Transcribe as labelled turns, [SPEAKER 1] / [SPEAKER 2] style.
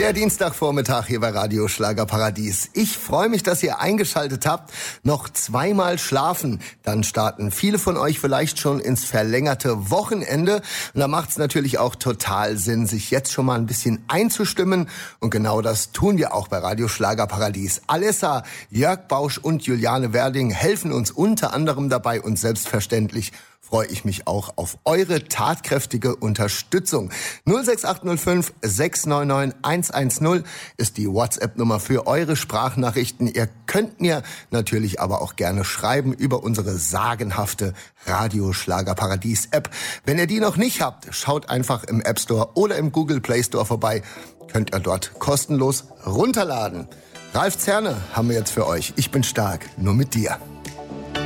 [SPEAKER 1] Der Dienstagvormittag hier bei Radio Schlagerparadies. Ich freue mich, dass ihr eingeschaltet habt. Noch zweimal schlafen, dann starten viele von euch vielleicht schon ins verlängerte Wochenende. Und da macht es natürlich auch total Sinn, sich jetzt schon mal ein bisschen einzustimmen. Und genau das tun wir auch bei Radio Schlagerparadies. Alessa, Jörg Bausch und Juliane Werding helfen uns unter anderem dabei und selbstverständlich freue ich mich auch auf eure tatkräftige Unterstützung. 06805 699 110 ist die WhatsApp-Nummer für eure Sprachnachrichten. Ihr könnt mir natürlich aber auch gerne schreiben über unsere sagenhafte Radio Schlagerparadies-App. Wenn ihr die noch nicht habt, schaut einfach im App Store oder im Google Play Store vorbei. Könnt ihr dort kostenlos runterladen. Ralf Zerne haben wir jetzt für euch. Ich bin stark, nur mit dir.